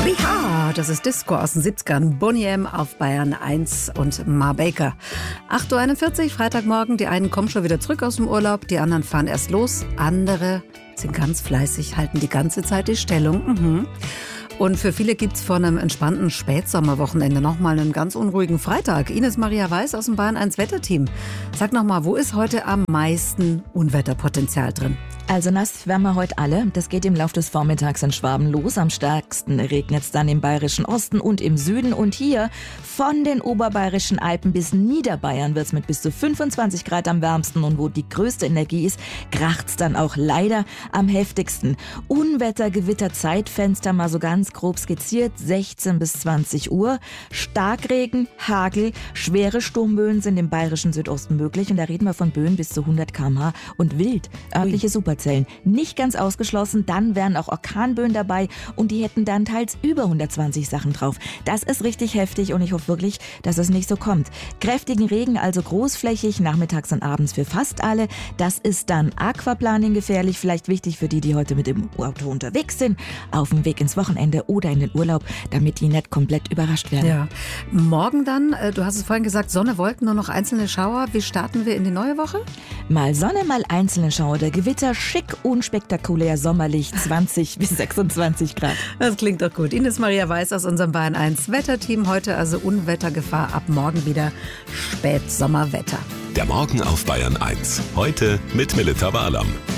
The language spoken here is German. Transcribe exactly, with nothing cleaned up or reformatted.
Riha, das ist Disco aus den siebzigern. Boney M auf Bayern eins und Ma Baker. acht Uhr einundvierzig, Freitagmorgen. Die einen kommen schon wieder zurück aus dem Urlaub, die anderen fahren erst los. Andere sind ganz fleißig, halten die ganze Zeit die Stellung. Mhm. Und für viele gibt's vor einem entspannten Spätsommerwochenende nochmal einen ganz unruhigen Freitag. Ines Maria Weiß aus dem Bayern eins Wetterteam. Sag nochmal, wo ist heute am meisten Unwetterpotenzial drin? Also nass werden wir heute alle. Das geht im Laufe des Vormittags in Schwaben los. Am stärksten regnet es dann im bayerischen Osten und im Süden. Und hier von den oberbayerischen Alpen bis Niederbayern wird es mit bis zu fünfundzwanzig Grad am wärmsten. Und wo die größte Energie ist, kracht's dann auch leider am heftigsten. Unwetter, Gewitter, Zeitfenster mal so ganz grob skizziert. sechzehn bis zwanzig Uhr. Starkregen, Hagel, schwere Sturmböen sind im bayerischen Südosten möglich. Und da reden wir von Böen bis zu hundert Kilometer pro Stunde und wild. Örtliche Super Zählen. Nicht ganz ausgeschlossen, dann wären auch Orkanböen dabei und die hätten dann teils über hundertzwanzig Sachen drauf. Das ist richtig heftig und ich hoffe wirklich, dass es nicht so kommt. Kräftigen Regen, also großflächig, nachmittags und abends für fast alle. Das ist dann Aquaplaning gefährlich, vielleicht wichtig für die, die heute mit dem Auto unterwegs sind, auf dem Weg ins Wochenende oder in den Urlaub, damit die nicht komplett überrascht werden. Ja. Morgen dann, du hast es vorhin gesagt, Sonne, Wolken, nur noch einzelne Schauer. Wie starten wir in die neue Woche? Mal Sonne, mal einzelne Schauer. Der Gewitter schick, unspektakulär, sommerlich, zwanzig bis sechsundzwanzig Grad. Das klingt doch gut. Ines Maria Weiß aus unserem Bayern eins Wetterteam. Heute also Unwettergefahr, ab morgen wieder Spätsommerwetter. Der Morgen auf Bayern eins. Heute mit Melita Barlam.